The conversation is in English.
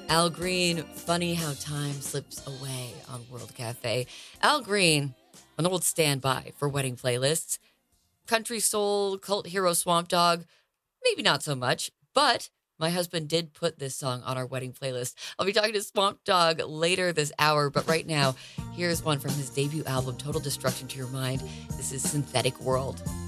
Al Green, funny how time slips away on World Cafe. Al Green, an old standby for wedding playlists. Country soul, cult hero Swamp Dogg, maybe not so much, but my husband did put this song on our wedding playlist. I'll be talking to Swamp Dogg later this hour, but right now, here's one from his debut album, Total Destruction to Your Mind. This is Synthetic World.